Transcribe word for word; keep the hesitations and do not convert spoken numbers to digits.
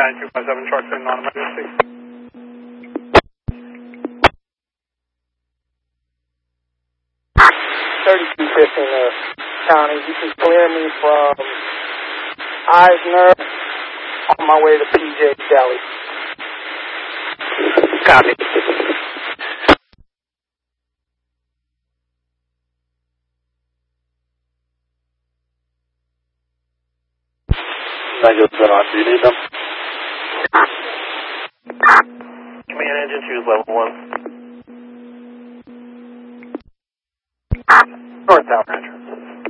nine two five seven, trucks in non-emergency. thirty-two fifteen uh, County, you can clear me from Eisner on my way to P J Deli. Copy. Negative, been on. Do you need them? Command engine, choose level one. North Tower entrance.